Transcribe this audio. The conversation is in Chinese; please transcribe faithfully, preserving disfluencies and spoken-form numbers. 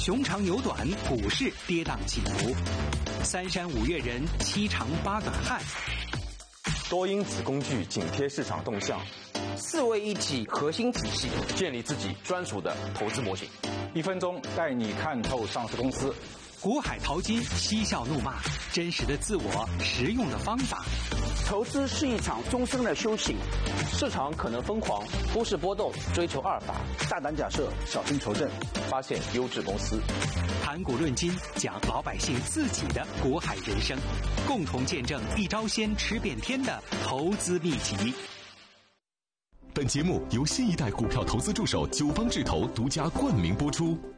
熊长牛短，股市跌宕起伏。三山五岳人，七长八短汉。 多因子工具紧贴市场动向。 四位一体核心体系， 建立自己专属的投资模型。 一分钟带你看透上市公司。 股海淘金，嬉笑怒骂，真实的自我，实用的方法。 投资是一场终身的修行， 市场可能疯狂，忽视波动，追求阿尔法， 大胆假设，小心求证， 发现优质公司。 谈股论金，讲老百姓自己的股海人生，共同见证一招鲜吃遍天的投资秘籍。 本节目由新一代股票投资助手九方智投独家冠名播出。